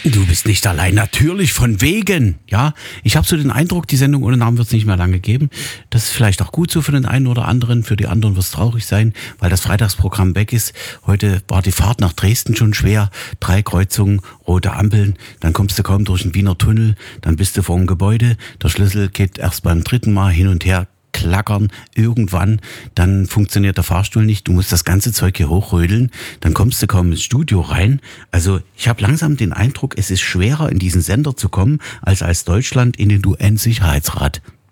Du bist nicht allein, natürlich, von wegen. Ja, ich habe so den Eindruck, die Sendung ohne Namen wird es nicht mehr lange geben. Das ist vielleicht auch gut so für den einen oder anderen. Für die anderen wird es traurig sein, weil das Freitagsprogramm weg ist. Heute war die Fahrt nach Dresden schon schwer. 3 Kreuzungen, rote Ampeln. Dann kommst du kaum durch den Wiener Tunnel. Dann bist du vor dem Gebäude. Der Schlüssel geht erst beim 3. Mal hin und her klackern, irgendwann, dann funktioniert der Fahrstuhl nicht, du musst das ganze Zeug hier hochrödeln, dann kommst du kaum ins Studio rein. Also ich habe langsam den Eindruck, es ist schwerer in diesen Sender zu kommen, als Deutschland in den UN-Sicherheitsrat.